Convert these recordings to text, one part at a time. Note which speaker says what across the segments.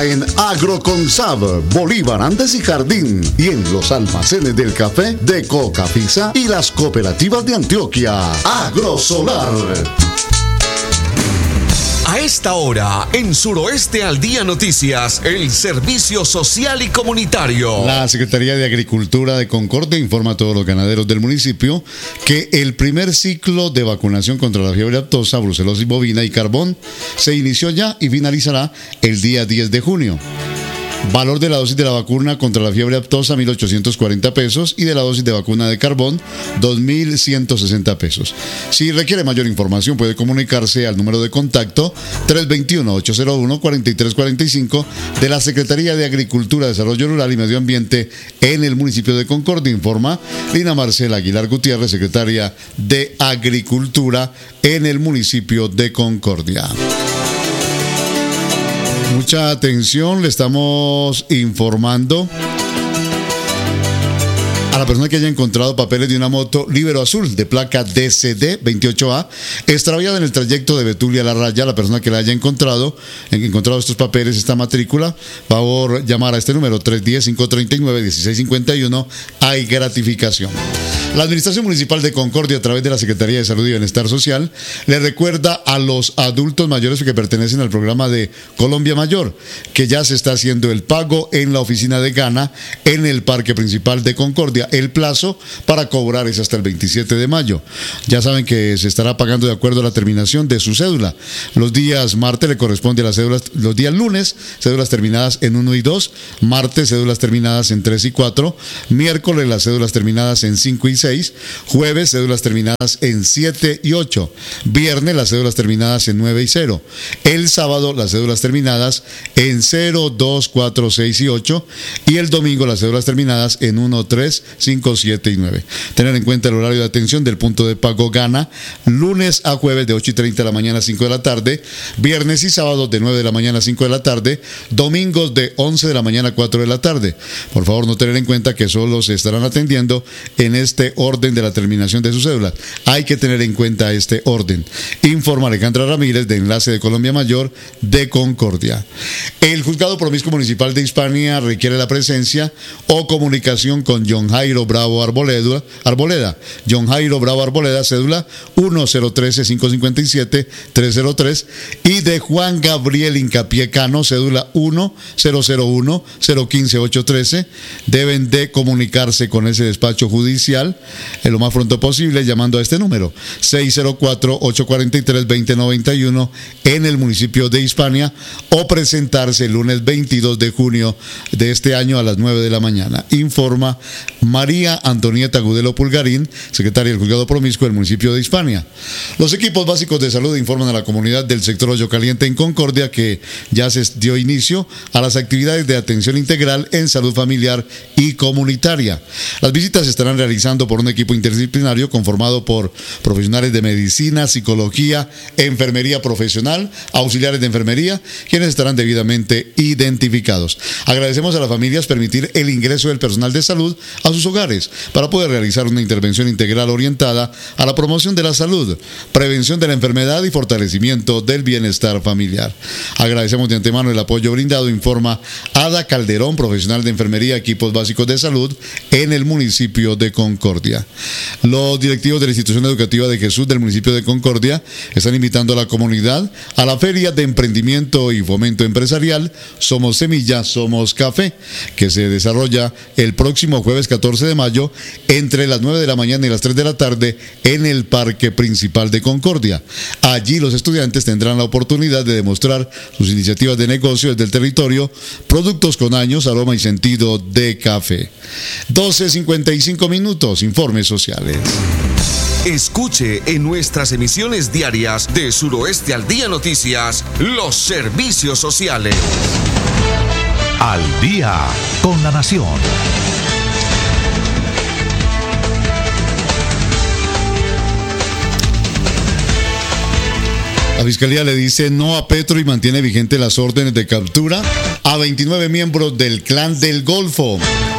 Speaker 1: En Agroconsab, Bolívar, Andes y Jardín, y en los almacenes del café de Cocafisa y las cooperativas de Antioquia. Agrosolar.
Speaker 2: A esta hora, en Suroeste al Día Noticias, el Servicio Social y Comunitario.
Speaker 1: La Secretaría de Agricultura de Concordia informa a todos los ganaderos del municipio que el primer ciclo de vacunación contra la fiebre aftosa, brucelosis bovina y carbón se inició ya y finalizará el día 10 de junio. Valor de la dosis de la vacuna contra la fiebre aftosa, 1.840 pesos, y de la dosis de vacuna de carbón, 2.160 pesos. Si requiere mayor información, puede comunicarse al número de contacto 321-801-4345 de la Secretaría de Agricultura, Desarrollo Rural y Medio Ambiente en el municipio de Concordia, informa Lina Marcela Aguilar Gutiérrez, secretaria de Agricultura en el municipio de Concordia. Mucha atención, le estamos informando a la persona que haya encontrado papeles de una moto Libero Azul de placa DCD 28A extraviada en el trayecto de Betulia a La Raya. La persona que la haya encontrado estos papeles, esta matrícula, favor llamar a este número 310-539-1651. Hay gratificación. La Administración Municipal de Concordia, a través de la Secretaría de Salud y Bienestar Social, le recuerda a los adultos mayores que pertenecen al programa de Colombia Mayor que ya se está haciendo el pago en la oficina de Gana en el Parque Principal de Concordia. El plazo para cobrar es hasta el 27 de mayo. Ya saben que se estará pagando de acuerdo a la terminación de su cédula. Los días martes le corresponde a las cédulas, los días lunes, cédulas terminadas en 1 y 2, martes, cédulas terminadas en 3 y 4, miércoles, las cédulas terminadas en 5 y 6, jueves, cédulas terminadas en 7 y 8, viernes, las cédulas terminadas en 9 y 0, el sábado, las cédulas terminadas en 0, 2, 4, 6 y 8, y el domingo, las cédulas terminadas en 1, 3, 5, 7 y 9. Tener en cuenta el horario de atención del punto de pago Gana, lunes a jueves de 8:30 de la mañana a 5 de la tarde, viernes y sábados de 9 de la mañana a 5 de la tarde, domingos de 11 de la mañana a 4 de la tarde. Por favor, no tener en cuenta que solo se estarán atendiendo en este orden de la terminación de su cédula. Hay que tener en cuenta este orden. Informa Alejandra Ramírez, de Enlace de Colombia Mayor de Concordia. El Juzgado Promiscuo Municipal de Hispania requiere la presencia o comunicación con John Jairo Bravo Arboleda. John Jairo Bravo Arboleda, cédula 1-013-557-303, y de Juan Gabriel Incapié Cano, cédula 1-001-015-813. Deben de comunicarse con ese despacho judicial lo más pronto posible llamando a este número 604-843-2091 en el municipio de Hispania, o presentarse el lunes 22 de junio de este año a las 9 de la mañana. Informa María Antonieta Gudelo Pulgarín, secretaria del Juzgado Promiscuo del municipio de Hispania. Los equipos básicos de salud informan a la comunidad del sector Hoyo Caliente en Concordia que ya se dio inicio a las actividades de atención integral en salud familiar y comunitaria. Las visitas se estarán realizando por un equipo interdisciplinario conformado por profesionales de medicina, psicología, enfermería profesional, auxiliares de enfermería, quienes estarán debidamente identificados. Agradecemos a las familias permitir el ingreso del personal de salud a sus hogares para poder realizar una intervención integral orientada a la promoción de la salud, prevención de la enfermedad y fortalecimiento del bienestar familiar. Agradecemos de antemano el apoyo brindado, informa Ada Calderón, profesional de enfermería, equipos básicos de salud en el municipio de Concordia. Los directivos de la institución educativa de Jesús del municipio de Concordia están invitando a la comunidad a la Feria de Emprendimiento y Fomento Empresarial Somos Semilla, Somos Café, que se desarrolla el próximo jueves 14 de mayo entre las 9 de la mañana y las 3 de la tarde en el Parque Principal de Concordia. Allí los estudiantes tendrán la oportunidad de demostrar sus iniciativas de negocio desde el territorio, productos con años, aroma y sentido de café. 12:55 minutos, informes sociales.
Speaker 2: Escuche en nuestras emisiones diarias de Suroeste al Día Noticias los servicios sociales.
Speaker 3: Al día con la nación.
Speaker 1: La Fiscalía le dice no a Petro y mantiene vigentes las órdenes de captura a 29 miembros del Clan del Golfo.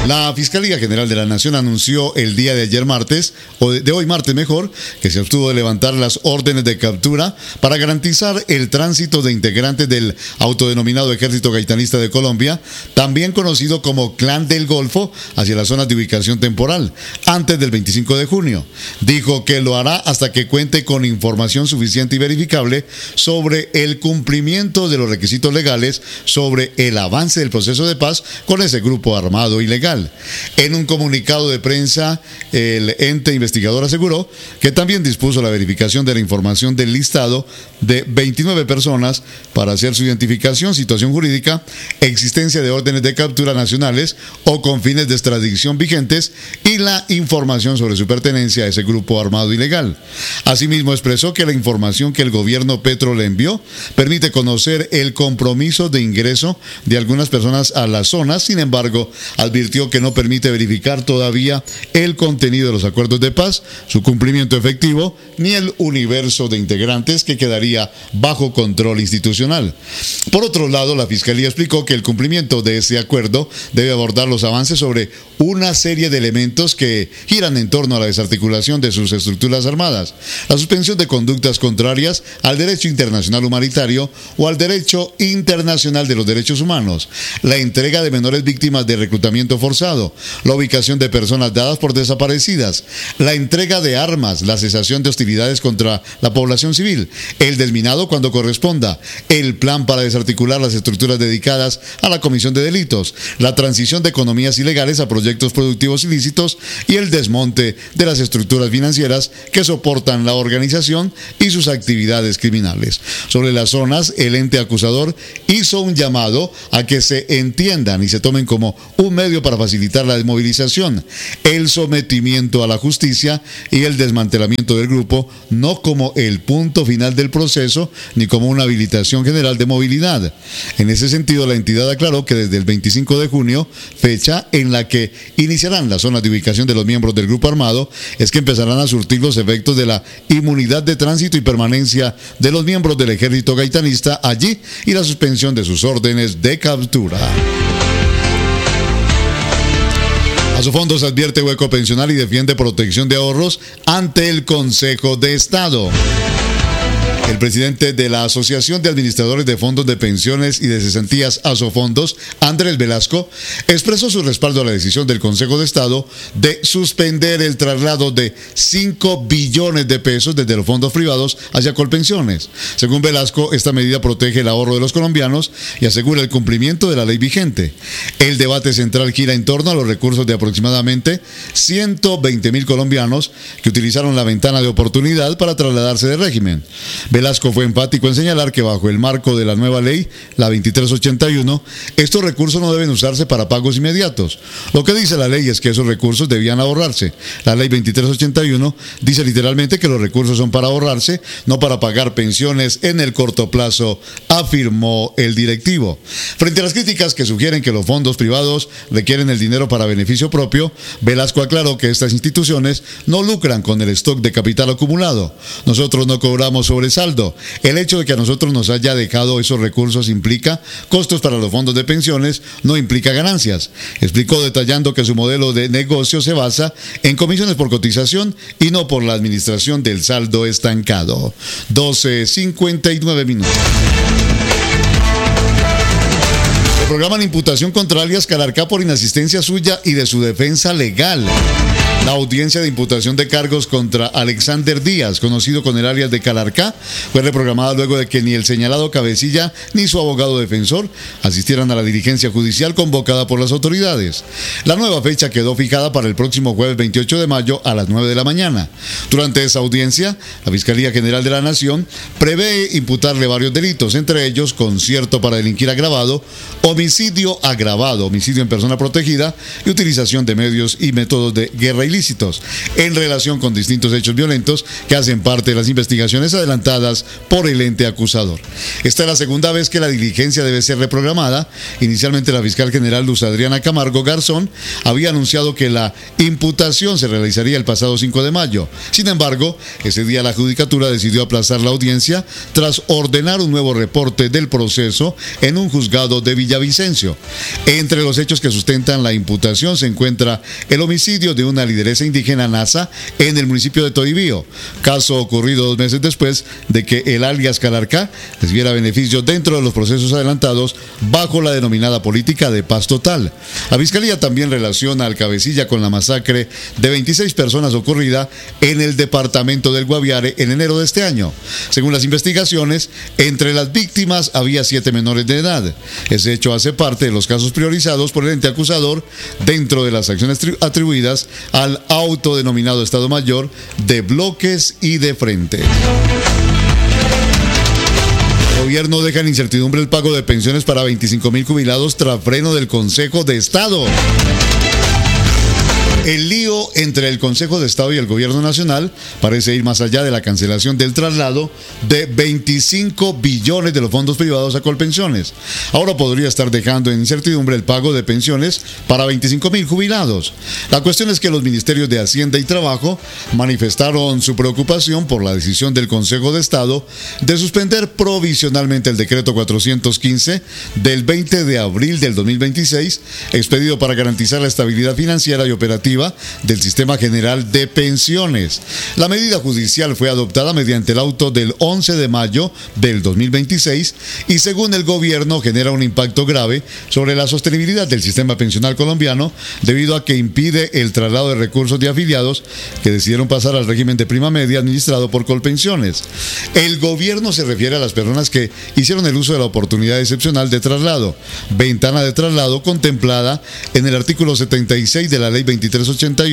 Speaker 1: La Fiscalía General de la Nación anunció el día de ayer martes, o de hoy martes mejor, que se abstuvo de levantar las órdenes de captura para garantizar el tránsito de integrantes del autodenominado Ejército Gaitanista de Colombia, también conocido como Clan del Golfo, hacia las zonas de ubicación temporal, antes del 25 de junio. Dijo que lo hará hasta que cuente con información suficiente y verificable sobre el cumplimiento de los requisitos legales sobre el avance del proceso de paz con ese grupo armado ilegal. En un comunicado de prensa, el ente investigador aseguró que también dispuso la verificación de la información del listado de 29 personas para hacer su identificación, situación jurídica, existencia de órdenes de captura nacionales o con fines de extradición vigentes y la información sobre su pertenencia a ese grupo armado ilegal. Asimismo, expresó que la información que el gobierno Petro le envió permite conocer el compromiso de ingreso de algunas personas a las zonas. Sin embargo, advirtió que no permite verificar todavía el contenido de los acuerdos de paz, su cumplimiento efectivo, ni el universo de integrantes que quedaría bajo control institucional. Por otro lado, la Fiscalía explicó que el cumplimiento de ese acuerdo debe abordar los avances sobre una serie de elementos que giran en torno a la desarticulación de sus estructuras armadas, la suspensión de conductas contrarias al derecho internacional humanitario o al derecho internacional de los derechos humanos, la entrega de menores víctimas de reclutamiento forzado, la ubicación de personas dadas por desaparecidas, la entrega de armas, la cesación de hostilidades contra la población civil, el desminado cuando corresponda, el plan para desarticular las estructuras dedicadas a la comisión de delitos, la transición de economías ilegales a proyectos productivos ilícitos y el desmonte de las estructuras financieras que soportan la organización y sus actividades criminales. Sobre las zonas, el ente acusador hizo un llamado a que se entiendan y se tomen como un medio para facilitar la desmovilización, el sometimiento a la justicia y el desmantelamiento del grupo, no como el punto final del proceso ni como una habilitación general de movilidad. En ese sentido, la entidad aclaró que desde el 25 de junio, fecha en la que iniciarán las zonas de ubicación de los miembros del grupo armado, es que empezarán a surtir los efectos de la inmunidad de tránsito y permanencia de los miembros del Ejército Gaitanista allí y la suspensión de sus órdenes de captura. Asofondos advierte hueco pensional y defiende protección de ahorros ante el Consejo de Estado. El presidente de la Asociación de Administradores de Fondos de Pensiones y de Cesantías Asofondos, Andrés Velasco, expresó su respaldo a la decisión del Consejo de Estado de suspender el traslado de 5 billones de pesos desde los fondos privados hacia Colpensiones. Según Velasco, esta medida protege el ahorro de los colombianos y asegura el cumplimiento de la ley vigente. El debate central gira en torno a los recursos de aproximadamente 120.000 colombianos que utilizaron la ventana de oportunidad para trasladarse de régimen. Velasco fue enfático en señalar que bajo el marco de la nueva ley, la 2381, estos recursos no deben usarse para pagos inmediatos. Lo que dice la ley es que esos recursos debían ahorrarse. La ley 2381 dice literalmente que los recursos son para ahorrarse, no para pagar pensiones en el corto plazo, afirmó el directivo. Frente a las críticas que sugieren que los fondos privados requieren el dinero para beneficio propio, Velasco aclaró que estas instituciones no lucran con el stock de capital acumulado. Nosotros no cobramos sobresaldo. El hecho de que a nosotros nos haya dejado esos recursos implica costos para los fondos de pensiones, no implica ganancias. Explicó detallando que su modelo de negocio se basa en comisiones por cotización y no por la administración del saldo estancado. 12:59 minutos. Programan imputación contra alias Calarcá por inasistencia suya y de su defensa legal. La audiencia de imputación de cargos contra Alexander Díaz, conocido con el alias de Calarcá, fue reprogramada luego de que ni el señalado cabecilla ni su abogado defensor asistieran a la diligencia judicial convocada por las autoridades. La nueva fecha quedó fijada para el próximo jueves 28 de mayo a las 9 de la mañana. Durante esa audiencia, la Fiscalía General de la Nación prevé imputarle varios delitos, entre ellos concierto para delinquir agravado, homicidio agravado, homicidio en persona protegida y utilización de medios y métodos de guerra ilícitos en relación con distintos hechos violentos que hacen parte de las investigaciones adelantadas por el ente acusador. Esta es la segunda vez que la diligencia debe ser reprogramada. Inicialmente la fiscal general Luz Adriana Camargo Garzón había anunciado que la imputación se realizaría el pasado 5 de mayo. Sin embargo, ese día la Judicatura decidió aplazar la audiencia tras ordenar un nuevo reporte del proceso en un juzgado de Villavicencio. Entre los hechos que sustentan la imputación se encuentra el homicidio de una lideresa indígena nasa en el municipio de Todibío, caso ocurrido 2 meses después de que el alias Calarcá recibiera beneficios dentro de los procesos adelantados bajo la denominada política de paz total. La Fiscalía también relaciona al cabecilla con la masacre de 26 personas ocurrida en el departamento del Guaviare en enero de este año. Según las investigaciones, entre las víctimas había 7 menores de edad. Ese hecho hace parte de los casos priorizados por el ente acusador dentro de las acciones atribuidas al autodenominado Estado Mayor de bloques y de frente. El gobierno deja en incertidumbre el pago de pensiones para 25.000 jubilados tras freno del Consejo de Estado. El lío entre el Consejo de Estado y el Gobierno Nacional parece ir más allá de la cancelación del traslado de 25 billones de los fondos privados a Colpensiones. Ahora podría estar dejando en incertidumbre el pago de pensiones para 25.000 jubilados. La cuestión es que los ministerios de Hacienda y Trabajo manifestaron su preocupación por la decisión del Consejo de Estado de suspender provisionalmente el decreto 415 del 20 de abril del 2026, expedido para garantizar la estabilidad financiera y operativa del Sistema General de Pensiones. La medida judicial fue adoptada mediante el auto del 11 de mayo del 2026 y según el gobierno genera un impacto grave sobre la sostenibilidad del sistema pensional colombiano debido a que impide el traslado de recursos de afiliados que decidieron pasar al régimen de prima media administrado por Colpensiones. El gobierno se refiere a las personas que hicieron el uso de la oportunidad excepcional de traslado, ventana de traslado contemplada en el artículo 76 de la Ley 2381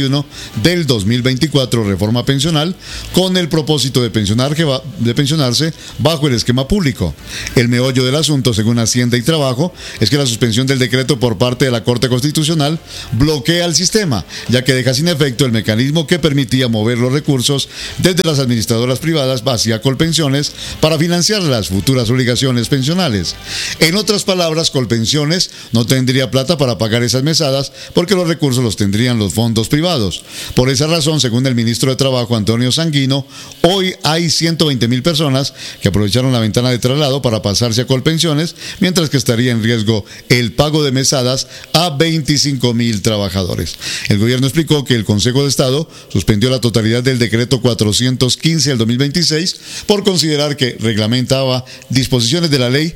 Speaker 1: del 2024, reforma pensional, con el propósito de pensionarse bajo el esquema público. El meollo del asunto, según Hacienda y Trabajo, es que la suspensión del decreto por parte de la Corte Constitucional bloquea el sistema, ya que deja sin efecto el mecanismo que permitía mover los recursos desde las administradoras privadas hacia Colpensiones para financiar las futuras obligaciones pensionales. En otras palabras, Colpensiones no tendría plata para pagar esas mesadas porque los recursos los tendrían los fondos privados. Por esa razón, según el ministro de Trabajo, Antonio Sanguino, hoy hay 120.000 personas que aprovecharon la ventana de traslado para pasarse a Colpensiones, mientras que estaría en riesgo el pago de mesadas a 25.000 trabajadores. El gobierno explicó que el Consejo de Estado suspendió la totalidad del decreto 415 del 2026 por considerar que reglamentaba disposiciones de la ley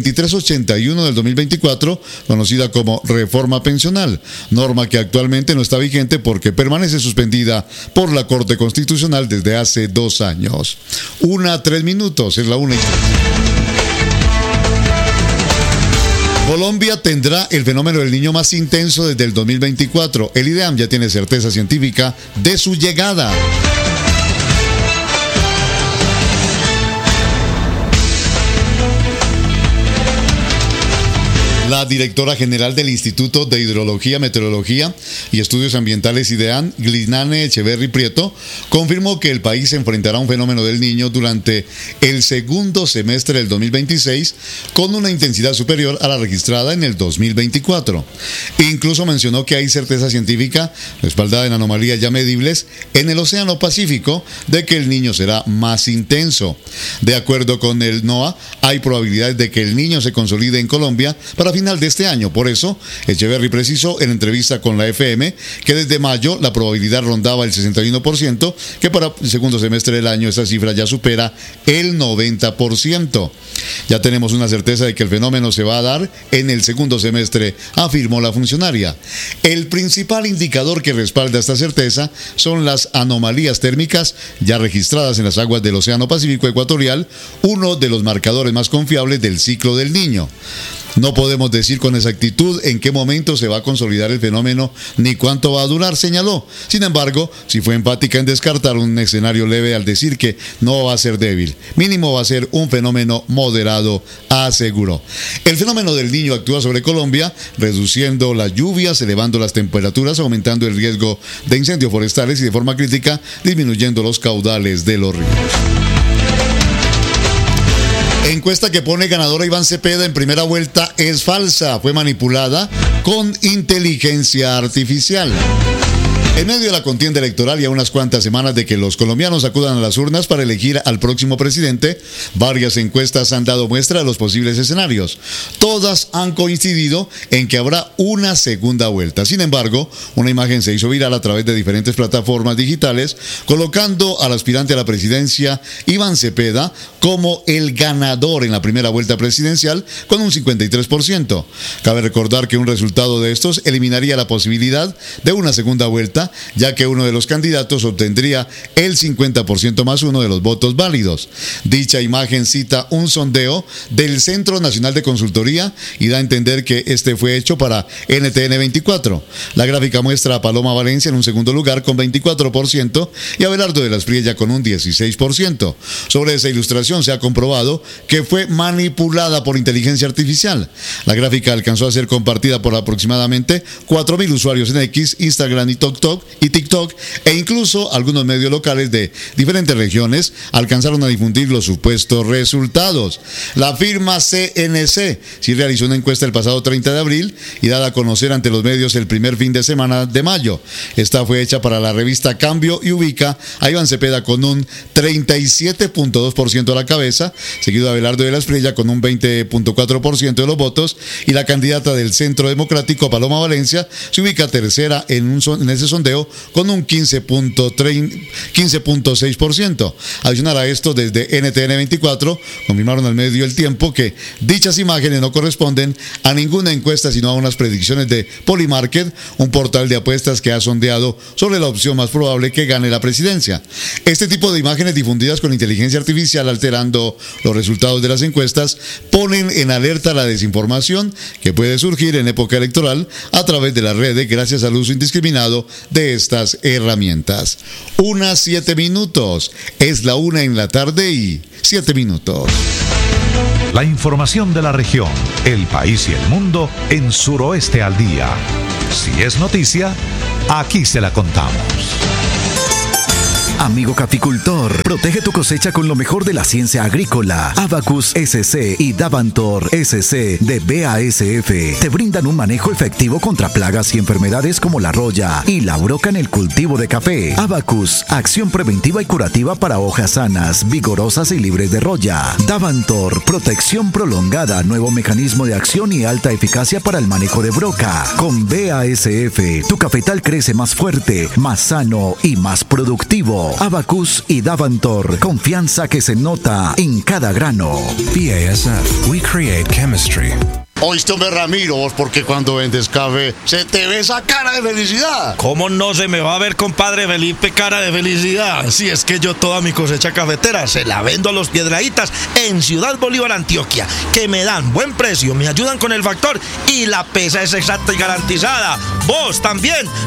Speaker 1: 2381 del 2024, conocida como reforma pensional, norma que actualmente no está vigente porque permanece suspendida por la Corte Constitucional desde hace 2 años. 1:03, es la 1:03. Colombia tendrá el fenómeno del niño más intenso desde el 2024. El IDEAM ya tiene certeza científica de su llegada. La directora general del Instituto de Hidrología, Meteorología y Estudios Ambientales IDEAM, Glinane Echeverry Prieto, confirmó que el país enfrentará un fenómeno del Niño durante el segundo semestre del 2026 con una intensidad superior a la registrada en el 2024. Incluso mencionó que hay certeza científica, respaldada en anomalías ya medibles, en el Océano Pacífico de que el Niño será más intenso. De acuerdo con el NOAA, hay probabilidades de que el Niño se consolide en Colombia para final de este año. Por eso, Echeverry precisó en entrevista con la FM que desde mayo la probabilidad rondaba el 61%, que para el segundo semestre del año esa cifra ya supera el 90%. Ya tenemos una certeza de que el fenómeno se va a dar en el segundo semestre, afirmó la funcionaria. El principal indicador que respalda esta certeza son las anomalías térmicas ya registradas en las aguas del Océano Pacífico Ecuatorial, uno de los marcadores más confiables del ciclo del Niño. No podemos podemos decir con exactitud en qué momento se va a consolidar el fenómeno ni cuánto va a durar, señaló. Sin embargo, sí fue enfática en descartar un escenario leve al decir que no va a ser débil. Mínimo va a ser un fenómeno moderado, aseguró. El fenómeno del Niño actúa sobre Colombia, reduciendo las lluvias, elevando las temperaturas, aumentando el riesgo de incendios forestales y de forma crítica disminuyendo los caudales de los ríos. Encuesta que pone ganadora Iván Cepeda en primera vuelta es falsa, fue manipulada con inteligencia artificial. En medio de la contienda electoral y a unas cuantas semanas de que los colombianos acudan a las urnas para elegir al próximo presidente, varias encuestas han dado muestra de los posibles escenarios. Todas han coincidido en que habrá una segunda vuelta. Sin embargo, una imagen se hizo viral a través de diferentes plataformas digitales, colocando al aspirante a la presidencia, Iván Cepeda, como el ganador en la primera vuelta presidencial con un 53%. Cabe recordar que un resultado de estos eliminaría la posibilidad de una segunda vuelta, ya que uno de los candidatos obtendría el 50% más uno de los votos válidos. Dicha imagen cita un sondeo del Centro Nacional de Consultoría y da a entender que este fue hecho para NTN 24. La gráfica muestra a Paloma Valencia en un segundo lugar con 24% y a Abelardo de la Espriella con un 16%. Sobre esa ilustración se ha comprobado que fue manipulada por inteligencia artificial. La gráfica alcanzó a ser compartida por aproximadamente 4.000 usuarios en X, Instagram y TikTok, e incluso algunos medios locales de diferentes regiones alcanzaron a difundir los supuestos resultados. La firma CNC sí realizó una encuesta el pasado 30 de abril y dada a conocer ante los medios el primer fin de semana de mayo. Esta fue hecha para la revista Cambio y ubica a Iván Cepeda con un 37.2% a la cabeza, seguido de Abelardo de la Espriella con un 20.4% de los votos, y la candidata del Centro Democrático, Paloma Valencia, se ubica tercera en ese sondeo con un 15.6%. Adicional a esto, desde NTN 24 confirmaron al medio El Tiempo que dichas imágenes no corresponden a ninguna encuesta, sino a unas predicciones de Polymarket, un portal de apuestas que ha sondeado sobre la opción más probable que gane la presidencia. Este tipo de imágenes difundidas con inteligencia artificial alterando los resultados de las encuestas ponen en alerta la desinformación que puede surgir en época electoral a través de las redes gracias al uso indiscriminado de estas herramientas. 7:01. Es la 1:07 p.m.
Speaker 3: La información de la región, el país y el mundo en Suroeste al Día. Si es noticia, aquí se la contamos.
Speaker 4: Amigo caficultor, protege tu cosecha con lo mejor de la ciencia agrícola. Abacus SC y Davantor SC de BASF te brindan un manejo efectivo contra plagas y enfermedades como la roya y la broca en el cultivo de café. Abacus, acción preventiva y curativa para hojas sanas, vigorosas y libres de roya. Davantor, protección prolongada, nuevo mecanismo de acción y alta eficacia para el manejo de broca. Con BASF, tu cafetal crece más fuerte, más sano y más productivo. Abacus y Davantor, confianza que se nota en cada grano.
Speaker 5: BASF, we create chemistry.
Speaker 1: Oíste, hombre, Ramiro, vos porque cuando vendes café se te ve esa cara de felicidad.
Speaker 6: ¿Cómo no se me va a ver, compadre Felipe, cara de felicidad? Si es que yo toda mi cosecha cafetera se la vendo a los Piedraítas en Ciudad Bolívar, Antioquia, que me dan buen precio, me ayudan con el factor y la pesa es exacta y garantizada. Vos también